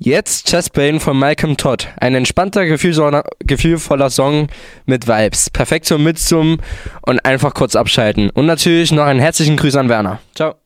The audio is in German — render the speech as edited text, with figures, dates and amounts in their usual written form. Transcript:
Jetzt Chest Pain von Malcolm Todd. Ein entspannter, gefühlvoller Song mit Vibes. Perfekt zum Mitsummen und einfach kurz abschalten. Und natürlich noch einen herzlichen Grüß an Werner. Ciao.